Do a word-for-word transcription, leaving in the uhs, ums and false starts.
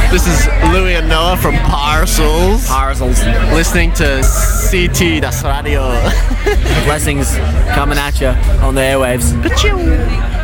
This is Louis and Noah from Parcels. Parcels. Listening to C T Das Radio. Blessings coming at you on the airwaves. Ka-choo.